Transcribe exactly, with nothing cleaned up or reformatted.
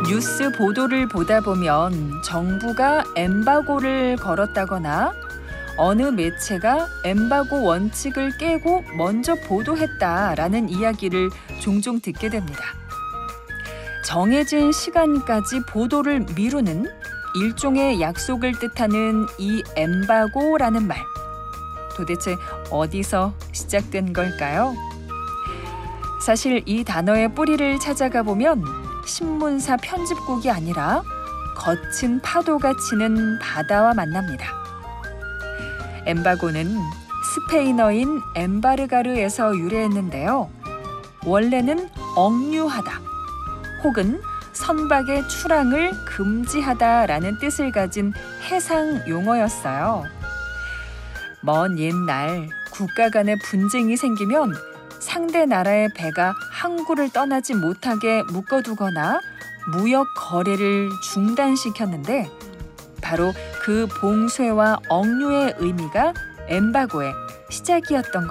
뉴스 보도를 보다 보면 정부가 엠바고를 걸었다거나 어느 매체가 엠바고 원칙을 깨고 먼저 보도했다라는 이야기를 종종 듣게 됩니다. 정해진 시간까지 보도를 미루는 일종의 약속을 뜻하는 이 엠바고라는 말. 도대체 어디서 시작된 걸까요? 사실 이 단어의 뿌리를 찾아가 보면 신문사 편집국이 아니라 거친 파도가 치는 바다와 만납니다. 엠바고는 스페인어인 엠바르가르에서 유래했는데요. 원래는 억류하다 혹은 선박의 출항을 금지하다라는 뜻을 가진 해상 용어였어요. 먼 옛날 국가 간의 분쟁이 생기면 상대 나라의 배가 항구를 떠나지 못하게 묶어두거나 무역 거래를 중단시켰는데 바로 그 봉쇄와 억류의 의미가 엠바고의 시작이었던